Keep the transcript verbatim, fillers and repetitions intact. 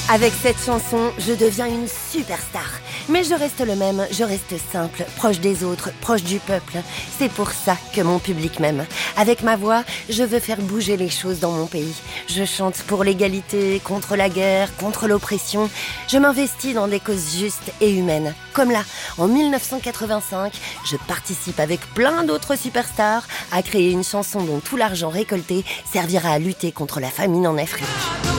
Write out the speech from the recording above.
Avec cette chanson, je deviens une superstar. Mais je reste le même, je reste simple, proche des autres, proche du peuple. C'est pour ça que mon public m'aime. Avec ma voix, je veux faire bouger les choses dans mon pays. Je chante pour l'égalité, contre la guerre, contre l'oppression. Je m'investis dans des causes justes et humaines. Comme là, en dix-neuf cent quatre-vingt-cinq, je participe avec plein d'autres superstars à créer une chanson dont tout l'argent récolté servira à lutter contre la famine en Afrique.